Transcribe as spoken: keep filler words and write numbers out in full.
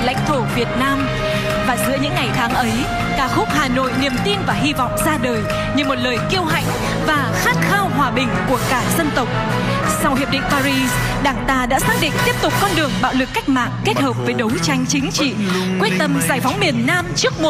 lãnh thổ Việt Nam. Và giữa những ngày tháng ấy, ca khúc Hà Nội niềm tin và hy vọng ra đời như một lời kiêu hãnh và khát khao hòa bình của cả dân tộc. Sau Hiệp định Paris, Đảng ta đã xác định tiếp tục con đường bạo lực cách mạng kết hợp với đấu tranh chính trị, quyết tâm giải phóng miền Nam trước một